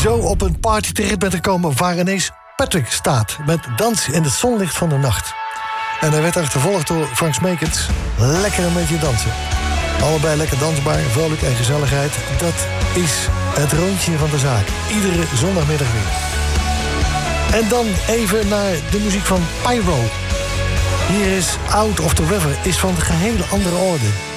zo op een party terecht bent gekomen waar ineens Patrick staat met Dans in het zonlicht van de nacht. En hij werd achtervolgd door Frank Smeekens. Lekker een beetje dansen. Allebei lekker dansbaar, vrolijk en gezelligheid. Dat is het rondje van de zaak. Iedere zondagmiddag weer. En dan even naar de muziek van Pyro. Hier is Out of the River, is van de gehele andere orde.